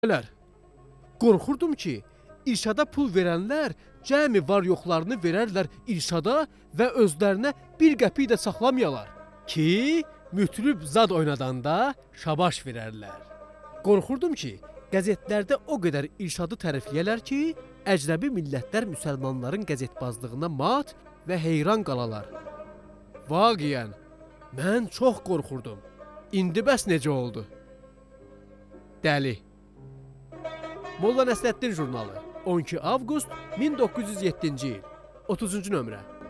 Lər, qorxurdum ki, İrşada pul verənlər cəmi var yoxlarını verərlər İrşada və özlərinə bir qəpik də saxlamayalar ki, mütrib zad oynadanda şabaş verərlər. Qorxurdum ki, qəzetlərdə o qədər İrşadı tərifləyərlər ki, əcnəbi millətlər müsəlmanların qəzetbazlığına mat və heyran qalalar. Vaqiən, mən çox qorxurdum. İndi bəs necə oldu? Dəli. Molla Nəsrəddin jurnalı 12 avqust 1907-ci il 30-cu nömrə.